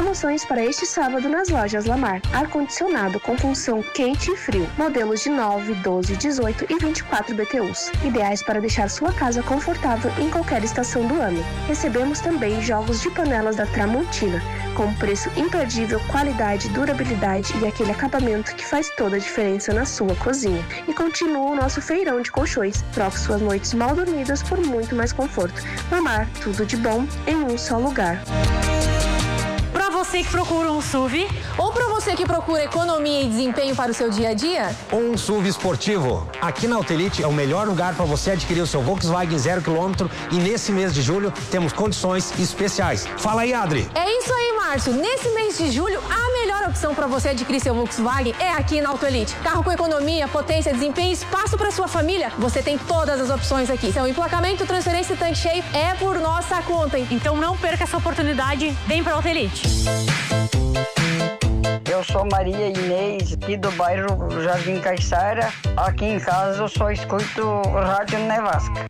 Promoções para este sábado nas lojas Lamar. Ar-condicionado com função quente e frio. Modelos de 9, 12, 18 e 24 BTUs. Ideais para deixar sua casa confortável em qualquer estação do ano. Recebemos também jogos de panelas da Tramontina, com preço imperdível, qualidade, durabilidade e aquele acabamento que faz toda a diferença na sua cozinha. E continua o nosso feirão de colchões. Troque suas noites mal dormidas por muito mais conforto. Lamar, tudo de bom em um só lugar. Para você que procura um SUV, ou para você que procura economia e desempenho para o seu dia a dia, ou um SUV esportivo, aqui na Autelite é o melhor lugar para você adquirir o seu Volkswagen 0 km e nesse mês de julho temos condições especiais. Fala aí, Adri. É isso aí, Márcio. Nesse mês de julho, a melhor opção para você adquirir seu Volkswagen é aqui na Autelite. Carro com economia, potência, desempenho, espaço para sua família, você tem todas as opções aqui. Seu emplacamento, transferência e tanque cheio é por nossa conta. Então não perca essa oportunidade, vem para a Autelite. Eu sou Maria Inês, aqui do bairro Jardim Caiçara. Aqui em casa eu só escuto Rádio Nevasca.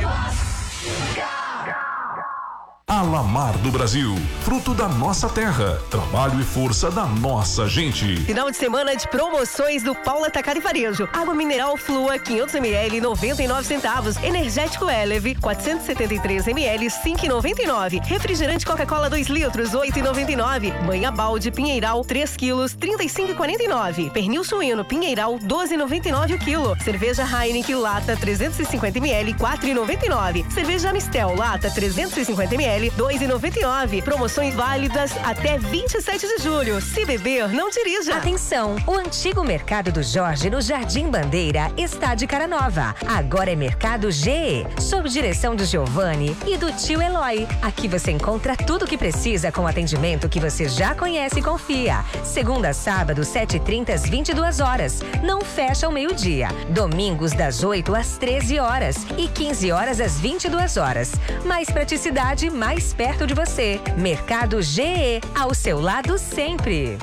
A Lamar do Brasil, fruto da nossa terra, trabalho e força da nossa gente. Final de semana de promoções do Paulo Atacado e Varejo. Água mineral Flua 500 ml 99 centavos. Energético Eleve 473 ml 5,99. Refrigerante Coca-Cola 2 litros 8,99. Banha balde Pinheiral 3 quilos 35,49. Pernil suíno Pinheiral 12,99 o quilo. Cerveja Heineken lata 350 ml 4,99. Cerveja Mistel lata 350 ml 2,99. Promoções válidas até 27 de julho. Se beber, não dirija. Atenção, o antigo Mercado do Jorge no Jardim Bandeira está de cara nova. Agora é Mercado GE, sob direção do Giovanni e do tio Eloy. Aqui você encontra tudo o que precisa com atendimento que você já conhece e confia. Segunda a sábado, 7h30 às 22 horas. Não fecha ao meio-dia. Domingos das 8 às 13 horas e 15 horas às 22 horas. Mais praticidade, mais perto de você. Mercado GE, ao seu lado sempre.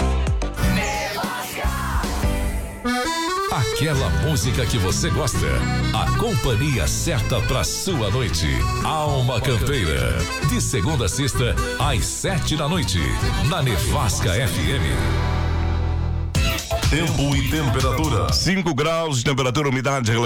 Aquela música que você gosta. A companhia certa pra sua noite. Alma Campeira. De segunda a sexta, às 7 da noite. Na Nevasca FM. Tempo e temperatura. 5 graus de temperatura, umidade relativa.